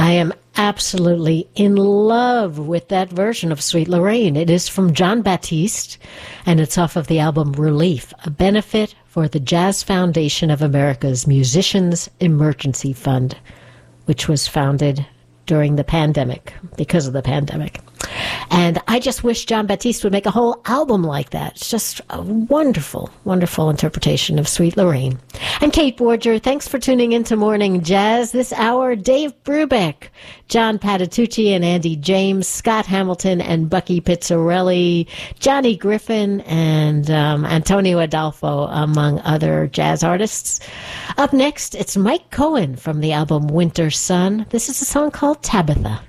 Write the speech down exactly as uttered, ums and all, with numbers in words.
I am absolutely in love with that version of Sweet Lorraine. It is from Jon Batiste, and it's off of the album Relief, a benefit for the Jazz Foundation of America's Musicians Emergency Fund, which was founded during the pandemic, because of the pandemic. And I just wish Jon Batiste would make a whole album like that. It's just a wonderful, wonderful interpretation of Sweet Lorraine. I'm Kate Borger. Thanks for tuning in to Morning Jazz. This hour, Dave Brubeck, John Patitucci and Andy James, Scott Hamilton and Bucky Pizzarelli, Johnny Griffin and um, Antonio Adolfo, among other jazz artists. Up next, it's Mike Cohen from the album Winter Sun. This is a song called Tabitha.